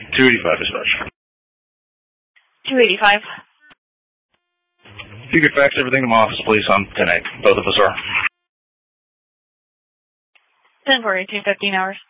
285 dispatch. 285. If you could fax everything to my office, please, on 10-8. Both of us are. 10-4, 18, 15 hours.